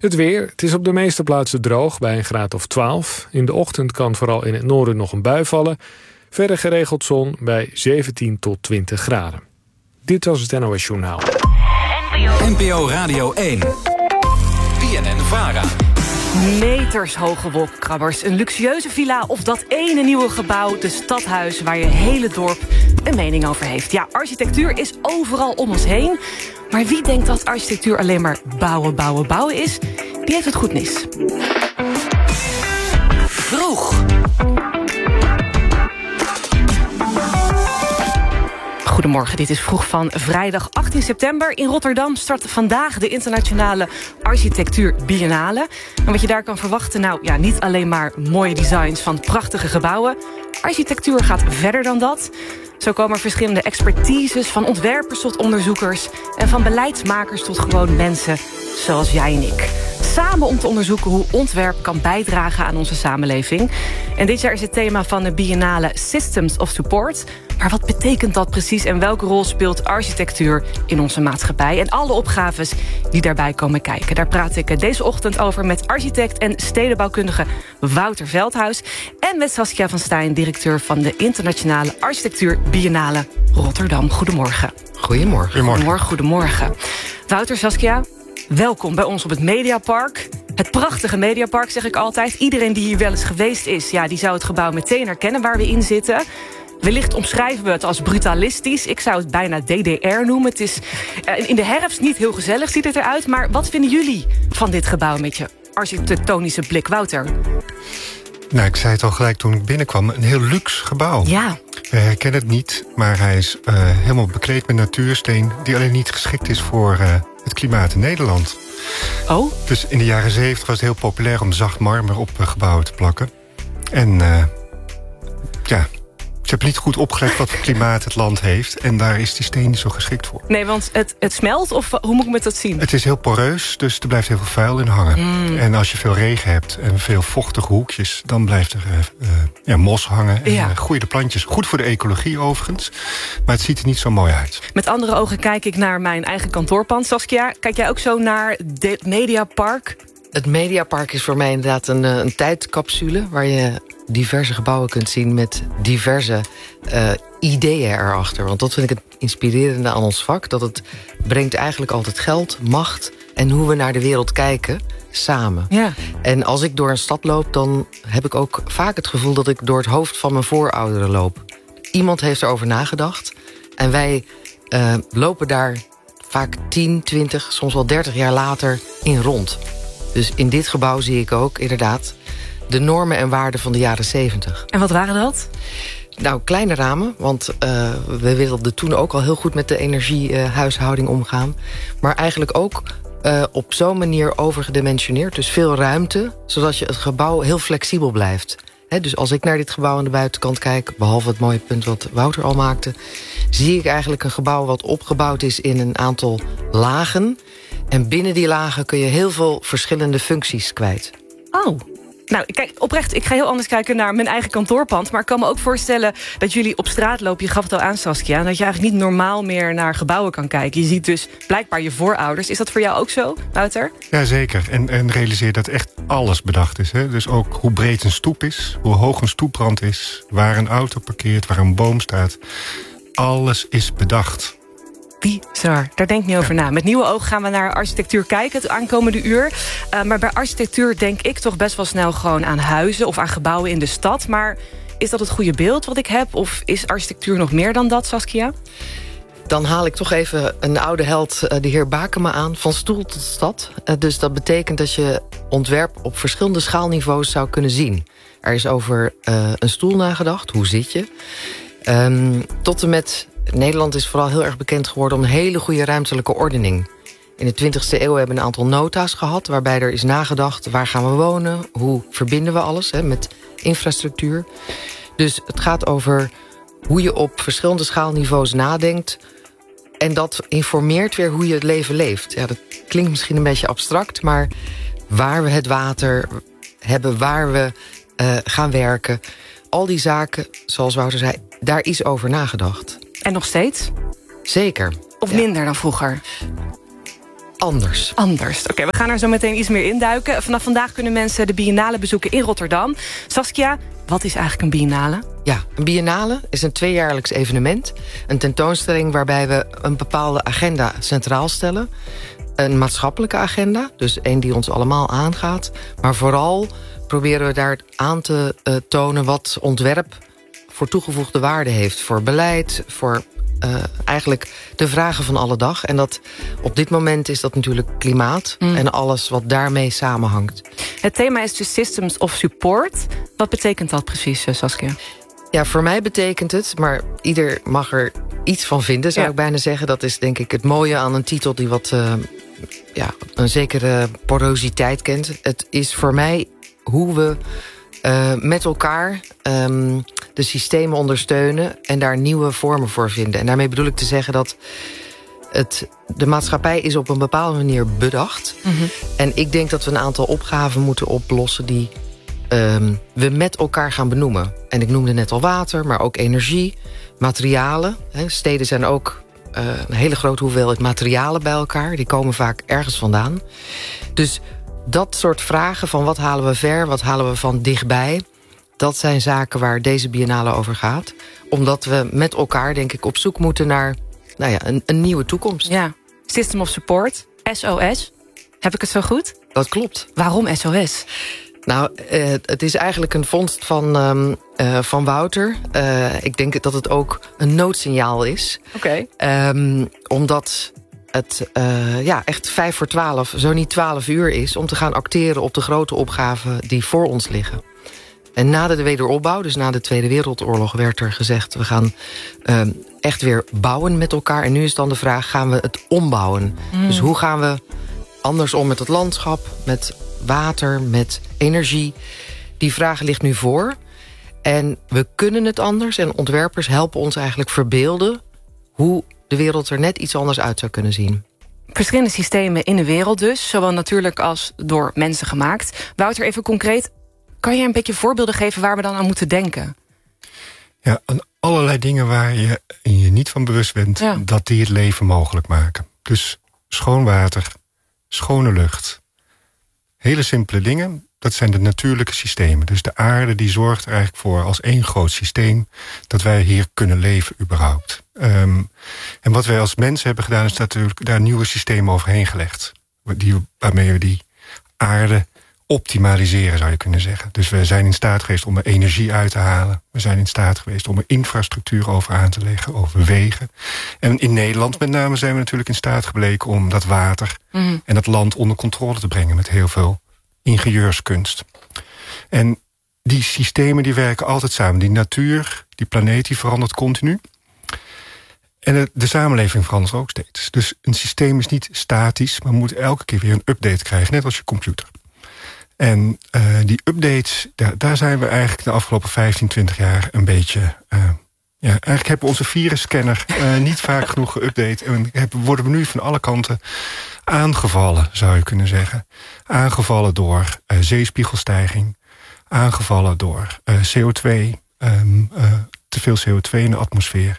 Het weer. Het is op de meeste plaatsen droog bij een graad of 12. In de ochtend kan vooral in het noorden nog een bui vallen. Verder geregeld zon bij 17 tot 20 graden. Dit was het NOS Journaal. NPO Radio 1. BNN-VARA. Metershoge wolkenkrabbers, een luxueuze villa of dat ene nieuwe gebouw, de stadhuis, waar je hele dorp een mening over heeft. Ja, architectuur is overal om ons heen. Maar wie denkt dat architectuur alleen maar bouwen, bouwen, bouwen is, die heeft het goed mis. Vroeg. Goedemorgen, dit is Vroeg van vrijdag 18 september. In Rotterdam start vandaag de internationale architectuur biennale. En wat je daar kan verwachten, nou ja, niet alleen maar mooie designs van prachtige gebouwen. Architectuur gaat verder dan dat. Zo komen er verschillende expertises, van ontwerpers tot onderzoekers en van beleidsmakers tot gewoon mensen zoals jij en ik. Samen om te onderzoeken hoe ontwerp kan bijdragen aan onze samenleving. En dit jaar is het thema van de biennale Systems of Support. Maar wat betekent dat precies en welke rol speelt architectuur in onze maatschappij? En alle opgaves die daarbij komen kijken. Daar praat ik deze ochtend over met architect en stedenbouwkundige Wouter Veldhuis. En met Saskia van Stijn, directeur van de Internationale Architectuur Biennale Rotterdam. Goedemorgen. Goedemorgen. Goedemorgen. Wouter, Saskia, welkom bij ons op het Mediapark. Het prachtige Mediapark, zeg ik altijd. Iedereen die hier wel eens geweest is, ja, die zou het gebouw meteen herkennen waar we in zitten. Wellicht omschrijven we het als brutalistisch. Ik zou het bijna DDR noemen. Het is in de herfst niet heel gezellig, ziet het eruit. Maar wat vinden jullie van dit gebouw met je architectonische blik, Wouter? Nou, ik zei het al gelijk toen ik binnenkwam. Een heel luxe gebouw. Ja. We herkennen het niet, maar hij is helemaal bekleed met natuursteen die alleen niet geschikt is voor het klimaat in Nederland. Oh? Dus in de jaren 70 was het heel populair om zacht marmer op gebouwen te plakken. En ja, ze hebben niet goed opgelet wat voor klimaat het land heeft. En daar is die steen niet zo geschikt voor. Nee, want het smelt, of hoe moet ik me dat zien? Het is heel poreus, dus er blijft heel veel vuil in hangen. En als je veel regen hebt en veel vochtige hoekjes, dan blijft er mos hangen en groeien de plantjes. Goed voor de ecologie overigens, maar het ziet er niet zo mooi uit. Met andere ogen kijk ik naar mijn eigen kantoorpand. Saskia, kijk jij ook zo naar dit Mediapark? Het Mediapark is voor mij inderdaad een tijdcapsule waar je diverse gebouwen kunt zien met diverse ideeën erachter. Want dat vind ik het inspirerende aan ons vak. Dat het brengt eigenlijk altijd geld, macht en hoe we naar de wereld kijken samen. Ja. En als ik door een stad loop, dan heb ik ook vaak het gevoel dat ik door het hoofd van mijn voorouderen loop. Iemand heeft erover nagedacht en wij lopen daar vaak 10, 20, soms wel 30 jaar later in rond. Dus in dit gebouw zie ik ook inderdaad de normen en waarden van de jaren 70. En wat waren dat? Nou, kleine ramen, want we wilden toen ook al heel goed met de energiehuishouding omgaan. Maar eigenlijk ook op zo'n manier overgedimensioneerd. Dus veel ruimte, zodat je het gebouw heel flexibel blijft. Dus als ik naar dit gebouw aan de buitenkant kijk, behalve het mooie punt wat Wouter al maakte, zie ik eigenlijk een gebouw wat opgebouwd is in een aantal lagen. En binnen die lagen kun je heel veel verschillende functies kwijt. Oh, nou, kijk, oprecht, ik ga heel anders kijken naar mijn eigen kantoorpand. Maar ik kan me ook voorstellen dat jullie op straat lopen, je gaf het al aan, Saskia, en dat je eigenlijk niet normaal meer naar gebouwen kan kijken. Je ziet dus blijkbaar je voorouders. Is dat voor jou ook zo, Wouter? Jazeker, en realiseer dat echt alles bedacht is. Hè? Dus ook hoe breed een stoep is, hoe hoog een stoeprand is, waar een auto parkeert, waar een boom staat. Alles is bedacht. Bizar, daar denk ik niet over na. Met nieuwe ogen gaan we naar architectuur kijken het aankomende uur. Maar bij architectuur denk ik toch best wel snel gewoon aan huizen of aan gebouwen in de stad. Maar is dat het goede beeld wat ik heb? Of is architectuur nog meer dan dat, Saskia? Dan haal ik toch even een oude held, de heer Bakema, aan. Van stoel tot stad. Dus dat betekent dat je ontwerp op verschillende schaalniveaus zou kunnen zien. Er is over een stoel nagedacht. Hoe zit je? Tot en met Nederland is vooral heel erg bekend geworden om een hele goede ruimtelijke ordening. In de 20e eeuw hebben we een aantal nota's gehad, waarbij er is nagedacht, waar gaan we wonen? Hoe verbinden we alles met infrastructuur? Dus het gaat over hoe je op verschillende schaalniveaus nadenkt. En dat informeert weer hoe je het leven leeft. Ja, dat klinkt misschien een beetje abstract, maar waar we het water hebben, waar we gaan werken, al die zaken, zoals Wouter zei, daar is over nagedacht. En nog steeds? Zeker. Of minder dan vroeger? anders. Oké, we gaan er zo meteen iets meer induiken. Vanaf vandaag kunnen mensen de biennale bezoeken in Rotterdam. Saskia, wat is eigenlijk een biennale? Ja, een biennale is een 2-jaarlijks evenement. Een tentoonstelling waarbij we een bepaalde agenda centraal stellen. Een maatschappelijke agenda, dus een die ons allemaal aangaat. Maar vooral proberen we daar aan te tonen wat ontwerp voor toegevoegde waarde heeft. Voor beleid, voor eigenlijk de vragen van alle dag. En dat op dit moment is dat natuurlijk klimaat en alles wat daarmee samenhangt. Het thema is dus Systems of Support. Wat betekent dat precies, Saskia? Ja, voor mij betekent het, maar ieder mag er iets van vinden, zou ik bijna zeggen. Dat is denk ik het mooie aan een titel die wat een zekere porositeit kent. Het is voor mij hoe we met elkaar de systemen ondersteunen en daar nieuwe vormen voor vinden. En daarmee bedoel ik te zeggen dat de maatschappij is op een bepaalde manier bedacht. En ik denk dat we een aantal opgaven moeten oplossen die we met elkaar gaan benoemen. En ik noemde net al water, maar ook energie, materialen. Steden zijn ook een hele grote hoeveelheid materialen bij elkaar. Die komen vaak ergens vandaan. Dus dat soort vragen van wat halen we ver, wat halen we van dichtbij, dat zijn zaken waar deze biennale over gaat. Omdat we met elkaar, denk ik, op zoek moeten naar een nieuwe toekomst. Ja, System of Support, SOS. Heb ik het zo goed? Dat klopt. Waarom SOS? Nou, het is eigenlijk een vondst van Wouter. Ik denk dat het ook een noodsignaal is. Oké. Omdat het echt 11:55, zo niet 12 uur is, om te gaan acteren op de grote opgaven die voor ons liggen. En na de wederopbouw, dus na de Tweede Wereldoorlog, werd er gezegd, we gaan echt weer bouwen met elkaar. En nu is dan de vraag, gaan we het ombouwen? Dus hoe gaan we anders om met het landschap, met water, met energie? Die vraag ligt nu voor. En we kunnen het anders. En ontwerpers helpen ons eigenlijk verbeelden hoe de wereld er net iets anders uit zou kunnen zien. Verschillende systemen in de wereld dus, zowel natuurlijk als door mensen gemaakt. Wouter, even concreet, kan je een beetje voorbeelden geven waar we dan aan moeten denken? Ja, aan allerlei dingen waar je je niet van bewust bent, dat die het leven mogelijk maken. Dus schoon water, schone lucht. Hele simpele dingen, dat zijn de natuurlijke systemen. Dus de aarde die zorgt er eigenlijk voor als één groot systeem dat wij hier kunnen leven überhaupt. En wat wij als mensen hebben gedaan is natuurlijk daar nieuwe systemen overheen gelegd. Waarmee we die aarde optimaliseren, zou je kunnen zeggen. Dus we zijn in staat geweest om er energie uit te halen. We zijn in staat geweest om er infrastructuur over aan te leggen, over wegen. En in Nederland met name zijn we natuurlijk in staat gebleken om dat water en dat land onder controle te brengen met heel veel ingenieurskunst. En die systemen die werken altijd samen. Die natuur, die planeet, die verandert continu. En de samenleving verandert ook steeds. Dus een systeem is niet statisch, maar moet elke keer weer een update krijgen, net als je computer. En die updates, daar zijn we eigenlijk de afgelopen 15, 20 jaar een beetje... eigenlijk hebben we onze virusscanner niet vaak genoeg geüpdate. En worden we nu van alle kanten aangevallen, zou je kunnen zeggen. Aangevallen door zeespiegelstijging. Aangevallen door CO2. Te veel CO2 in de atmosfeer.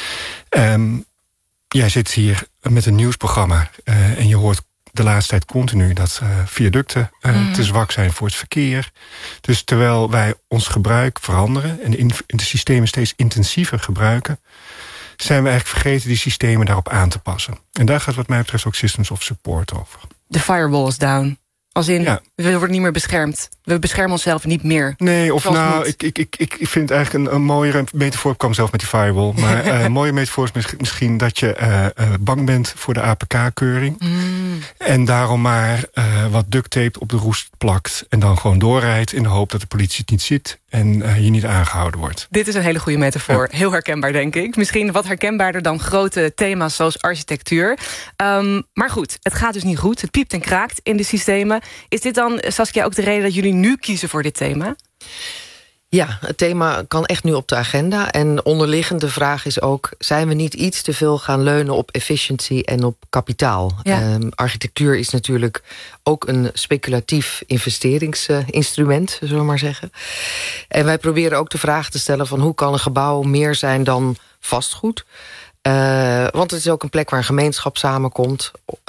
Jij zit hier met een nieuwsprogramma en je hoort de laatste tijd continu dat viaducten te zwak zijn voor het verkeer. Dus terwijl wij ons gebruik veranderen en de systemen steeds intensiever gebruiken, zijn we eigenlijk vergeten die systemen daarop aan te passen. En daar gaat wat mij betreft ook Systems of Support over. De firewall is down. Als in, we worden niet meer beschermd. We beschermen onszelf niet meer. Nee, of ik vind eigenlijk een mooiere metafoor. Ik kwam zelf met die firewall. Maar een mooie metafoor is misschien dat je bang bent voor de APK-keuring. En daarom maar wat duct tape op de roest plakt. En dan gewoon doorrijdt in de hoop dat de politie het niet ziet. En je niet aangehouden wordt. Dit is een hele goede metafoor. Ja. Heel herkenbaar, denk ik. Misschien wat herkenbaarder dan grote thema's zoals architectuur. Maar goed, het gaat dus niet goed. Het piept en kraakt in de systemen. Is dit dan, Saskia, ook de reden dat jullie nu kiezen voor dit thema? Ja, het thema kan echt nu op de agenda. En onderliggende vraag is ook, zijn we niet iets te veel gaan leunen op efficiency en op kapitaal? Ja. Architectuur is natuurlijk ook een speculatief investeringsinstrument, zullen we maar zeggen. En wij proberen ook de vraag te stellen van hoe kan een gebouw meer zijn dan vastgoed? Want het is ook een plek waar een gemeenschap samenkomt.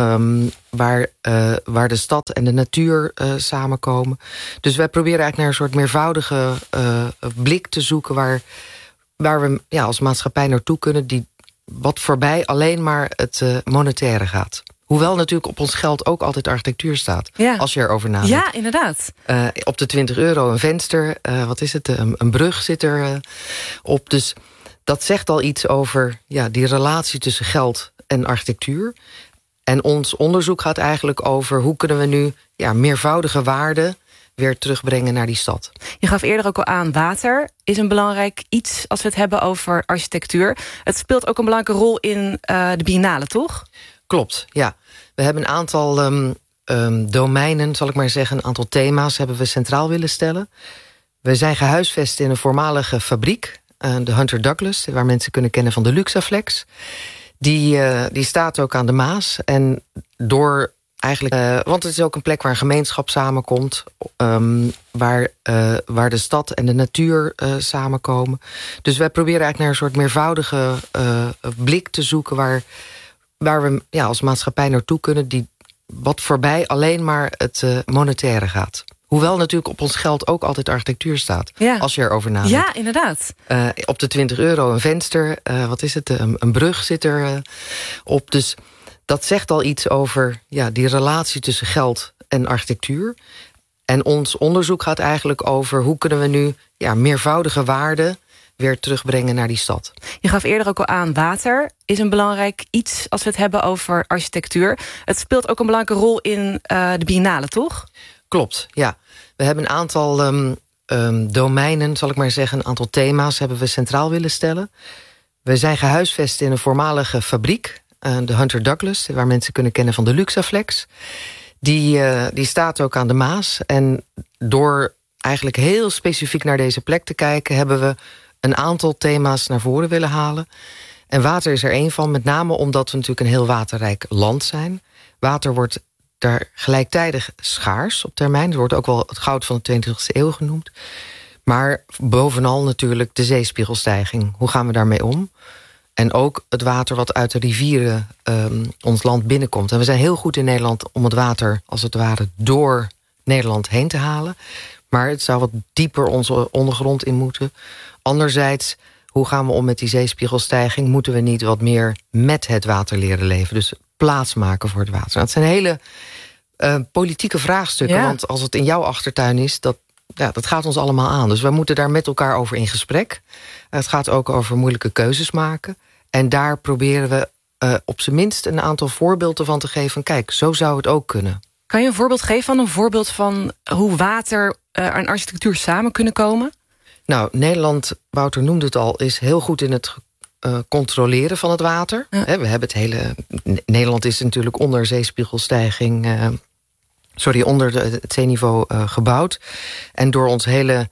Waar de stad en de natuur samenkomen. Dus wij proberen eigenlijk naar een soort meervoudige blik te zoeken... waar we als maatschappij naartoe kunnen... die wat voorbij alleen maar het monetaire gaat. Hoewel natuurlijk op ons geld ook altijd architectuur staat. Ja. Als je erover nadenkt. Ja, inderdaad. Op de €20 een venster. Wat is het? Een brug zit er op. Dus dat zegt al iets over die relatie tussen geld en architectuur. En ons onderzoek gaat eigenlijk over... hoe kunnen we nu meervoudige waarden weer terugbrengen naar die stad. Je gaf eerder ook al aan, water is een belangrijk iets... als we het hebben over architectuur. Het speelt ook een belangrijke rol in de biennale, toch? Klopt, ja. We hebben een aantal domeinen, zal ik maar zeggen... een aantal thema's hebben we centraal willen stellen. We zijn gehuisvest in een voormalige fabriek... de Hunter Douglas, waar mensen kunnen kennen van de Luxaflex. Die staat ook aan de Maas. En door eigenlijk... want het is ook een plek waar een gemeenschap samenkomt... waar de stad en de natuur samenkomen. Dus wij proberen eigenlijk naar een soort meervoudige blik te zoeken... waar we als maatschappij naartoe kunnen... die wat voorbij alleen maar het monetaire gaat. Hoewel natuurlijk op ons geld ook altijd architectuur staat. Ja. Als je erover nadenkt. Ja, inderdaad. Op de €20 een venster. Wat is het? Een brug zit er op. Dus dat zegt al iets over die relatie tussen geld en architectuur. En ons onderzoek gaat eigenlijk over... hoe kunnen we nu meervoudige waarden weer terugbrengen naar die stad. Je gaf eerder ook al aan, water is een belangrijk iets... als we het hebben over architectuur. Het speelt ook een belangrijke rol in de biennale, toch? Klopt, ja. We hebben een aantal domeinen, zal ik maar zeggen... een aantal thema's hebben we centraal willen stellen. We zijn gehuisvest in een voormalige fabriek... de Hunter Douglas, waar mensen kunnen kennen van de Luxaflex. Die staat ook aan de Maas. En door eigenlijk heel specifiek naar deze plek te kijken... hebben we een aantal thema's naar voren willen halen. En water is er één van, met name omdat we natuurlijk... een heel waterrijk land zijn. Water wordt daar gelijktijdig schaars op termijn. Het wordt ook wel het goud van de 20e eeuw genoemd. Maar bovenal natuurlijk de zeespiegelstijging. Hoe gaan we daarmee om? En ook het water wat uit de rivieren ons land binnenkomt. En we zijn heel goed in Nederland om het water... als het ware door Nederland heen te halen. Maar het zou wat dieper onze ondergrond in moeten. Anderzijds, hoe gaan we om met die zeespiegelstijging? Moeten we niet wat meer met het water leren leven? Dus plaats maken voor het water. Nou, dat zijn hele politieke vraagstukken. Ja. Want als het in jouw achtertuin is... dat gaat ons allemaal aan. Dus we moeten daar met elkaar over in gesprek. Het gaat ook over moeilijke keuzes maken. En daar proberen we op zijn minst een aantal voorbeelden van te geven. Kijk, zo zou het ook kunnen. Kan je een voorbeeld geven van hoe water en architectuur samen kunnen komen? Nou, Nederland, Wouter noemde het al, is heel goed in het controleren van het water. Ja. We hebben het hele... Nederland is natuurlijk onder zeespiegelstijging... onder het zeeniveau gebouwd. En door ons hele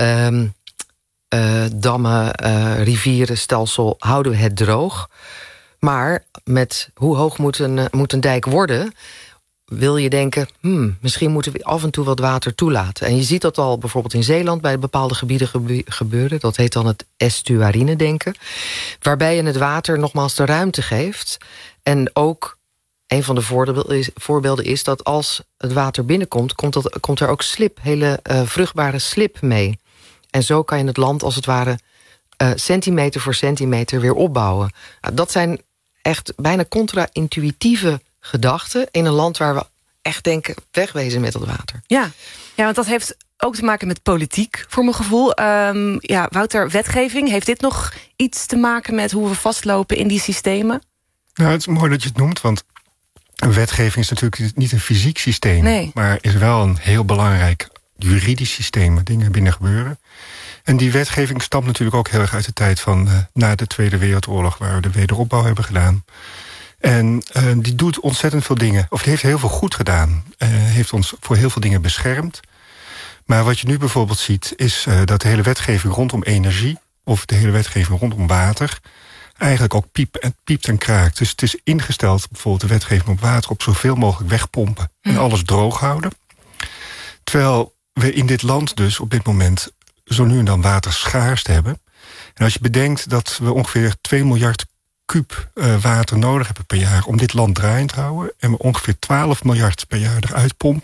dammen, rivierenstelsel houden we het droog. Maar met hoe hoog moet een dijk worden... wil je denken, misschien moeten we af en toe wat water toelaten. En je ziet dat al bijvoorbeeld in Zeeland... bij bepaalde gebieden gebeuren. Dat heet dan het estuarine-denken. Waarbij je het water nogmaals de ruimte geeft. En ook... een van de voorbeelden is dat als het water binnenkomt... komt er ook slip, hele vruchtbare slip mee. En zo kan je het land als het ware centimeter voor centimeter weer opbouwen. Dat zijn echt bijna contra-intuïtieve gedachten... in een land waar we echt denken, wegwezen met dat water. Ja, want dat heeft ook te maken met politiek, voor mijn gevoel. Wouter, wetgeving, heeft dit nog iets te maken... met hoe we vastlopen in die systemen? Nou, het is mooi dat je het noemt, want... een wetgeving is natuurlijk niet een fysiek systeem... Nee. maar is wel een heel belangrijk juridisch systeem... waar dingen binnen gebeuren. En die wetgeving stamt natuurlijk ook heel erg uit de tijd... van na de Tweede Wereldoorlog... waar we de wederopbouw hebben gedaan. En die doet ontzettend veel dingen. Of die heeft heel veel goed gedaan. Heeft ons voor heel veel dingen beschermd. Maar wat je nu bijvoorbeeld ziet... is dat de hele wetgeving rondom energie... of de hele wetgeving rondom water... eigenlijk ook piept en kraakt. Dus het is ingesteld, bijvoorbeeld de wetgeving op water... op zoveel mogelijk wegpompen en alles droog houden. Terwijl we in dit land dus op dit moment... zo nu en dan waterschaarste hebben. En als je bedenkt dat we ongeveer 2 miljard kuub water nodig hebben per jaar om dit land draaiend te houden. En we ongeveer 12 miljard per jaar eruit pompen.